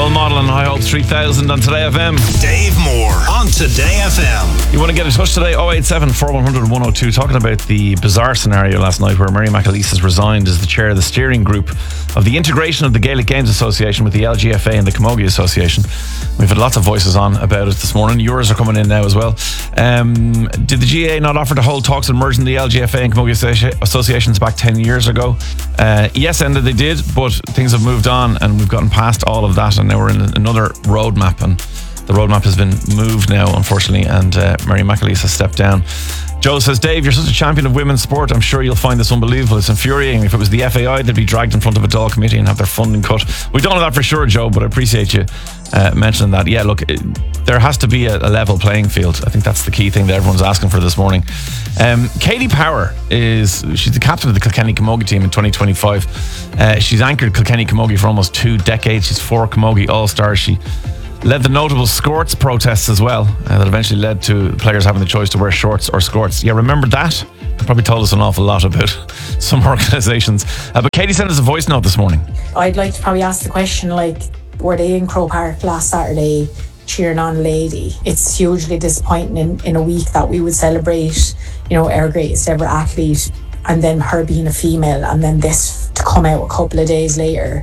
Role Model and High Hopes 3000 on Today FM. Dave Moore on Today FM. You want to get in touch today? 087 4100 102. Talking about the bizarre scenario last night where Mary McAleese has resigned as the chair of the steering group of the integration of the Gaelic Games Association with the LGFA and the Camogie Association. We've had lots of voices on about it this morning. Yours are coming in now as well. Did the GAA not offer to hold talks on merging the LGFA and Camogie Associations back 10 years ago? Yes, Enda, they did, but things have moved on and we've gotten past all of that, and now we're in another roadmap, and the roadmap has been moved now, unfortunately, and Mary McAleese has stepped down. Joe says, Dave, you're such a champion of women's sport. I'm sure you'll find this unbelievable. It's infuriating. If it was the FAI, they'd be dragged in front of a Dáil committee and have their funding cut. We don't know that for sure, Joe, but I appreciate you mentioning that. Yeah, look, there has to be a level playing field. I think that's the key thing that everyone's asking for this morning. Katie Power she's the captain of the Kilkenny Camogie team in 2025. She's anchored Kilkenny Camogie for almost 2 decades. She's 4 Camogie All-Stars. She led the notable skirts protests as well, that eventually led to players having the choice to wear shorts or skirts. Yeah, remember that? It probably told us an awful lot about some organisations. But Katie sent us a voice note this morning. I'd like to probably ask the question, were they in Croke Park last Saturday cheering on Lady? It's hugely disappointing in a week that we would celebrate, our greatest ever athlete, and then her being a female, and then this to come out a couple of days later.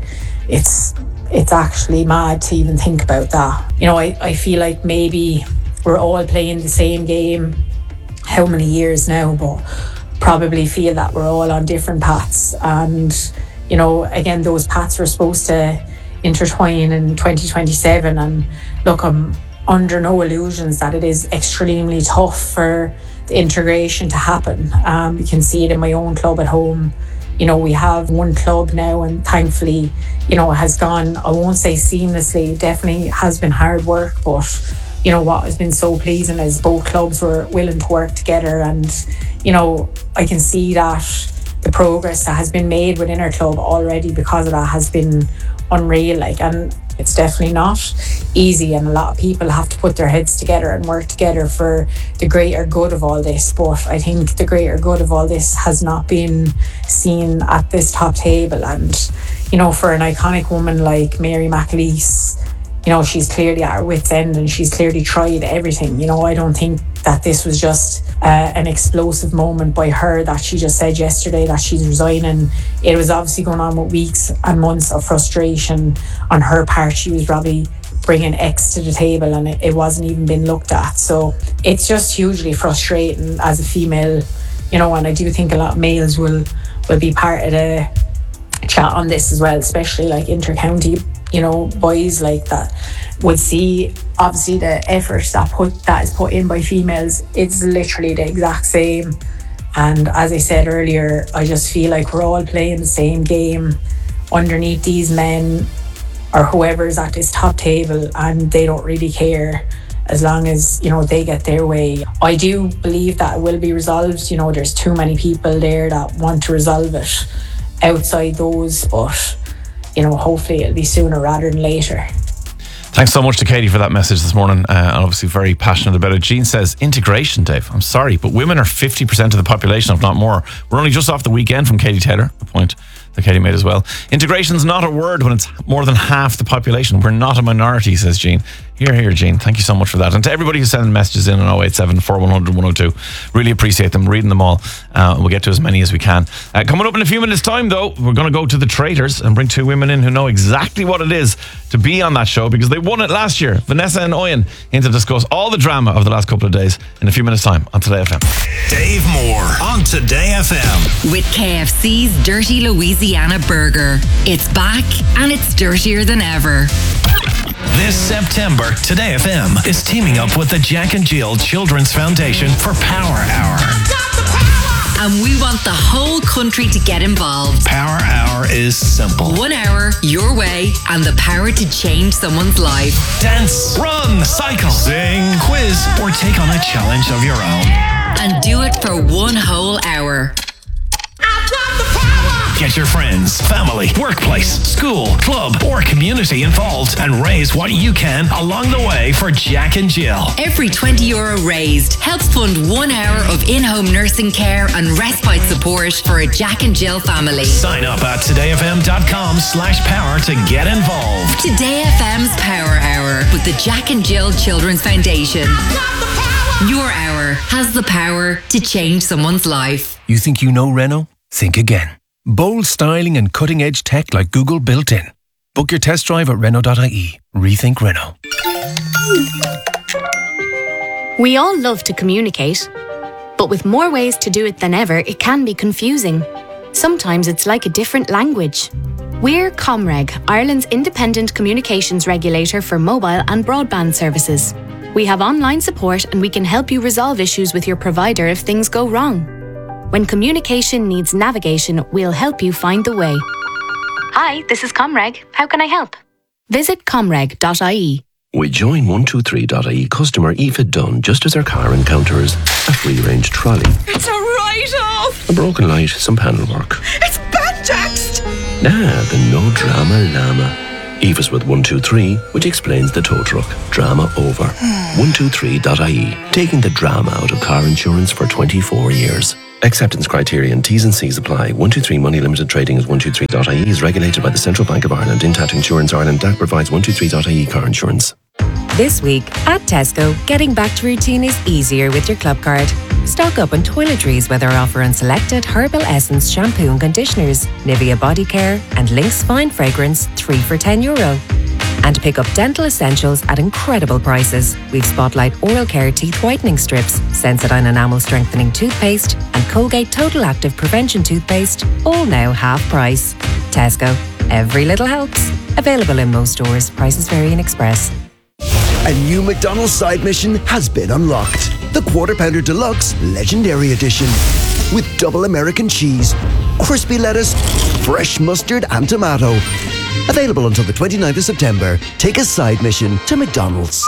It's actually mad to even think about that. I feel like maybe we're all playing the same game, how many years now, but probably feel that we're all on different paths. And, again, those paths were supposed to intertwine in 2027. And look, I'm under no illusions that it is extremely tough for the integration to happen. You can see it in my own club at home. We have one club now, and thankfully, it has gone, I won't say seamlessly, it definitely has been hard work, but what has been so pleasing is both clubs were willing to work together, and I can see that the progress that has been made within our club already because of that has been unreal, and it's definitely not easy, and a lot of people have to put their heads together and work together for the greater good of all this. But I think the greater good of all this has not been seen at this top table. And for an iconic woman like Mary McAleese, she's clearly at her wit's end, and she's clearly tried everything. I don't think that this was just an explosive moment by her that she just said yesterday that she's resigning. It was obviously going on with weeks and months of frustration on her part. She was probably bringing X to the table, and it wasn't even been looked at. So it's just hugely frustrating as a female, and I do think a lot of males will be part of the chat on this as well, especially inter-county boys that would see obviously the effort that is put in by females. It's literally the exact same, and as I said earlier, I just feel like we're all playing the same game underneath these men or whoever's at this top table, and they don't really care as long as they get their way. I do believe that it will be resolved. There's too many people there that want to resolve it outside those, but hopefully it'll be sooner rather than later. Thanks so much to Katie for that message this morning, and obviously very passionate about it. Jean says, integration, Dave. I'm sorry, but women are 50% of the population, if not more. We're only just off the weekend from Katie Taylor, the point that Katie made as well. Integration's not a word when it's more than half the population. We're not a minority, says Jean. Here, Jean. Thank you so much for that. And to everybody who's sending messages in on 087 4100 102, really appreciate them, reading them all. We'll get to as many as we can. Coming up in a few minutes' time, though, we're going to go to the Traitors and bring 2 women in who know exactly what it is to be on that show, because they won it last year. Vanessa and Owen in to discuss all the drama of the last couple of days in a few minutes' time on Today FM. Dave Moore on Today FM. With KFC's Dirty Louisiana Burger. It's back, and it's dirtier than ever. This September, Today FM is teaming up with the Jack and Jill Children's Foundation for Power Hour. And we want the whole country to get involved. Power Hour is simple. 1 hour, your way, and the power to change someone's life. Dance, run, cycle, sing, quiz, or take on a challenge of your own. And do it for 1 whole hour. I've got the power. Get your friends, family, workplace, school, club, or community involved and raise what you can along the way for Jack and Jill. Every €20 raised helps fund 1 hour of in-home nursing care and respite support for a Jack and Jill family. Sign up at todayfm.com/power to get involved. Today FM's Power Hour with the Jack and Jill Children's Foundation. Your hour has the power to change someone's life. You think you know Renault? Think again. Bold styling and cutting-edge tech like Google built in. Book your test drive at Renault.ie. Rethink Renault. We all love to communicate, but with more ways to do it than ever, it can be confusing. Sometimes it's like a different language. We're Comreg, Ireland's independent communications regulator for mobile and broadband services. We have online support and we can help you resolve issues with your provider if things go wrong. When communication needs navigation, we'll help you find the way. Hi, this is Comreg. How can I help? Visit comreg.ie. We join 123.ie customer Aoife Dunn just as her car encounters a free-range trolley. It's a write-off! A broken light, some panel work. It's banjaxed! The no drama llama. Aoife's with 123, which explains the tow truck. Drama over. 123.ie, taking the drama out of car insurance for 24 years. Acceptance criteria and T's and C's apply. 123 Money Limited Trading as 123.ie is regulated by the Central Bank of Ireland. Intact Insurance Ireland DAC provides 123.ie car insurance. This week at Tesco, getting back to routine is easier with your club card. Stock up on toiletries with our offer on selected Herbal Essence shampoo and conditioners, Nivea body care and Lynx fine fragrance 3 for €10. And pick up dental essentials at incredible prices. We've Spotlight oral care teeth whitening strips, Sensodyne enamel strengthening toothpaste and Colgate Total Active Prevention toothpaste, all now half price. Tesco, every little helps. Available in most stores. Prices vary in Express. A new McDonald's side mission has been unlocked. The Quarter Pounder Deluxe Legendary Edition. With double American cheese, crispy lettuce, fresh mustard and tomato. Available until the 29th of September. Take a side mission to McDonald's.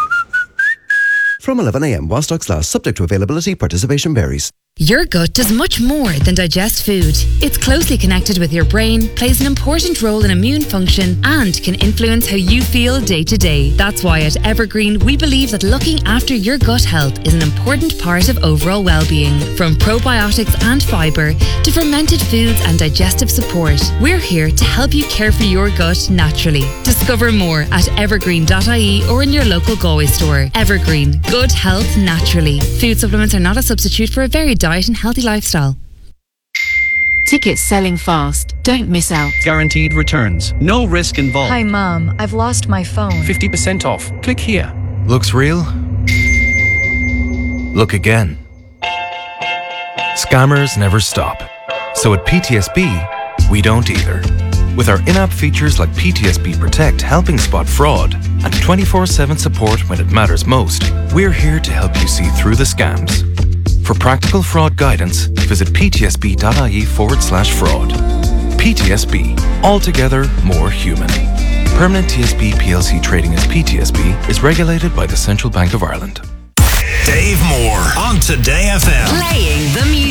From 11 a.m. while stocks last, subject to availability, participation varies. Your gut does much more than digest food. It's closely connected with your brain, plays an important role in immune function, and can influence how you feel day to day. That's why at Evergreen, we believe that looking after your gut health is an important part of overall well-being. From probiotics and fibre to fermented foods and digestive support, we're here to help you care for your gut naturally. Discover more at evergreen.ie or in your local Galway store. Evergreen, good health naturally. Food supplements are not a substitute for a varied diet and healthy lifestyle. Tickets selling fast. Don't miss out. Guaranteed returns. No risk involved. Hi, Mom. I've lost my phone. 50% off. Click here. Looks real? Look again. Scammers never stop. So at PTSB, we don't either. With our in-app features like PTSB Protect helping spot fraud and 24/7 support when it matters most, we're here to help you see through the scams. For practical fraud guidance, visit ptsb.ie/fraud. PTSB, altogether more human. Permanent TSB PLC trading as PTSB is regulated by the Central Bank of Ireland. Dave Moore on Today FM. Playing the music.